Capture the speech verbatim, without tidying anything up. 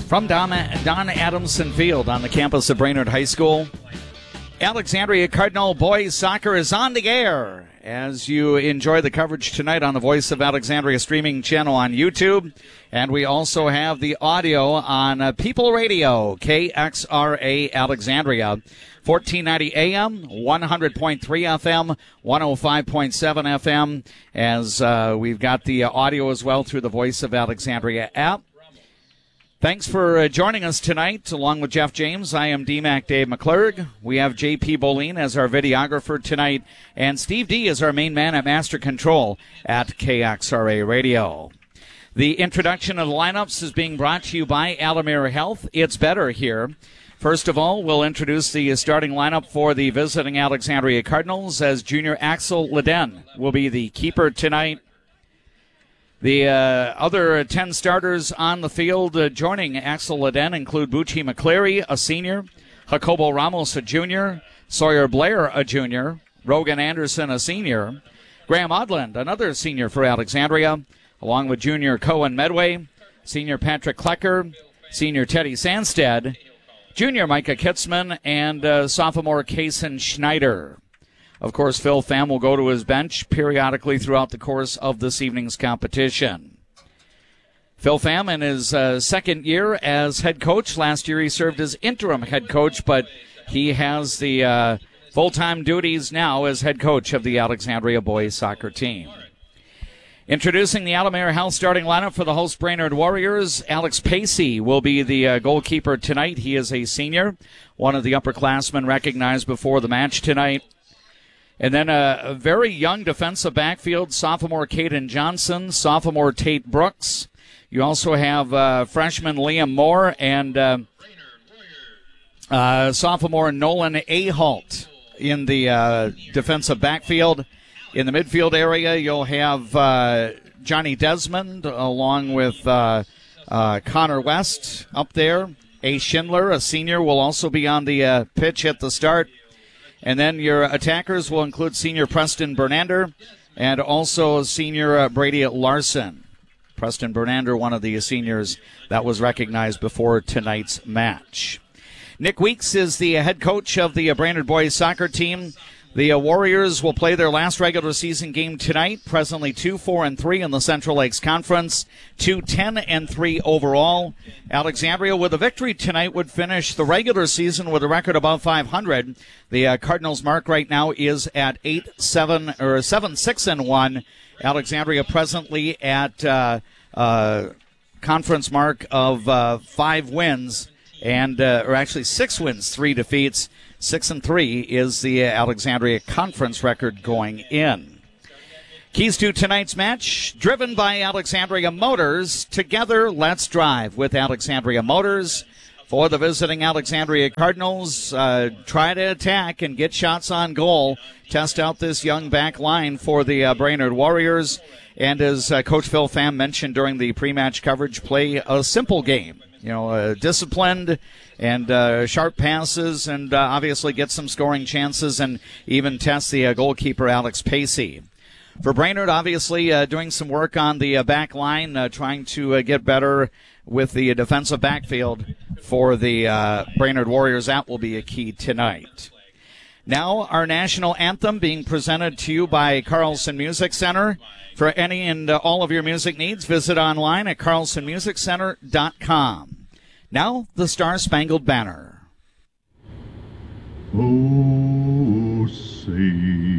From Don, Don Adamson Field on the campus of Brainerd High School, Alexandria Cardinal boys soccer is on the air as you enjoy the coverage tonight on the Voice of Alexandria streaming channel on YouTube. And we also have the audio on uh, People Radio, K X R A Alexandria, fourteen ninety A M, one hundred point three F M, one oh five point seven F M, as uh, we've got the uh, audio as well through the Voice of Alexandria app. Thanks for uh, joining us tonight. Along with Jeff James, I am D Mac Dave McClurg. We have J P Bolin as our videographer tonight, and Steve D is our main man at Master Control at K X R A Radio. The introduction of the lineups is being brought to you by Alameda Health. It's better here. First of all, we'll introduce the starting lineup for the visiting Alexandria Cardinals, as junior Axel Leden will be the keeper tonight. The uh, other ten starters on the field uh, joining Axel Leden include Bucci McCleary, a senior, Jacobo Ramos, a junior, Sawyer Blair, a junior, Rogan Anderson, a senior, Graham Odland, another senior for Alexandria, along with junior Cohen Medway, senior Patrick Klecker, senior Teddy Sandstead, junior Micah Kitzman, and uh, sophomore Kason Schneider. Of course, Phil Pham will go to his bench periodically throughout the course of this evening's competition. Phil Pham in his uh, second year as head coach. Last year he served as interim head coach, but he has the uh, full-time duties now as head coach of the Alexandria boys soccer team. Introducing the Alameda Health starting lineup for the host Brainerd Warriors, Alex Pacey will be the uh, goalkeeper tonight. He is a senior, one of the upperclassmen recognized before the match tonight. And then a, a very young defensive backfield, sophomore Caden Johnson, sophomore Tate Brooks. You also have uh, freshman Liam Moore and uh, uh, sophomore Nolan Ahalt in the uh, defensive backfield. In the midfield area, you'll have uh, Johnny Desmond along with uh, uh, Connor West up there. A. Schindler, a senior, will also be on the uh, pitch at the start. And then your attackers will include senior Preston Bernander and also senior uh, Brady Larson. Preston Bernander, one of the seniors that was recognized before tonight's match. Nick Weeks is the head coach of the uh, Brainerd boys soccer team. The uh, Warriors will play their last regular season game tonight, presently two four and three in the Central Lakes Conference, two ten and three overall. Alexandria, with a victory tonight, would finish the regular season with a record above five hundred. The uh, Cardinals' mark right now is at eight seven or seven six and one. Alexandria presently at uh, uh, conference mark of uh, five wins and uh, or actually six wins, three defeats. Six and three is the Alexandria Conference record going in. Keys to tonight's match, driven by Alexandria Motors. Together, let's drive with Alexandria Motors. For the visiting Alexandria Cardinals, uh, try to attack and get shots on goal. Test out this young back line for the uh, Brainerd Warriors. And as uh, Coach Phil Pham mentioned during the pre-match coverage, play a simple game. You know, uh, disciplined and uh, sharp passes, and uh, obviously get some scoring chances and even test the uh, goalkeeper, Alex Pacey. For Brainerd, obviously uh, doing some work on the uh, back line, uh, trying to uh, get better with the uh, defensive backfield for the uh, Brainerd Warriors. That will be a key tonight. Now, our national anthem being presented to you by Carlson Music Center. For any and uh, all of your music needs, visit online at carlson music center dot com. Now, the Star-Spangled Banner. Oh, say